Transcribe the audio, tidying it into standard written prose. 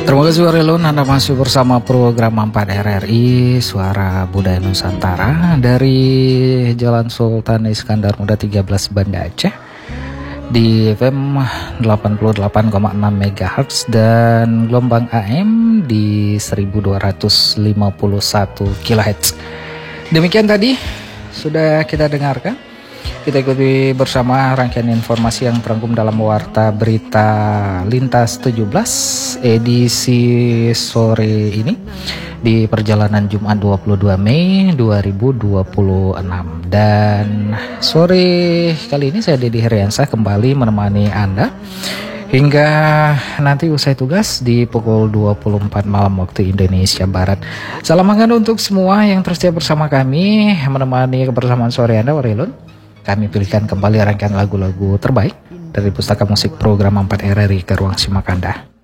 Terima kasih Warilun, Anda masih bersama program 4 RRI Suara Budaya Nusantara dari Jalan Sultan Iskandar Muda 13 Banda Aceh di FM 88,6 MHz dan gelombang AM di 1251 kHz. Demikian tadi sudah kita dengarkan. Kita ikuti bersama rangkaian informasi yang terangkum dalam Warta Berita Lintas 17 edisi sore ini di perjalanan Jumat 22 Mei 2026. Dan sore kali ini saya Dedi Heriansah kembali menemani Anda hingga nanti usai tugas di pukul 24 malam waktu Indonesia Barat. Salam hangat untuk semua yang tersedia bersama kami menemani kebersamaan sore Anda, Warilun. Kami pilihkan kembali rangkaian lagu-lagu terbaik dari Pustaka Musik program 4 RRI ke ruang simak Anda.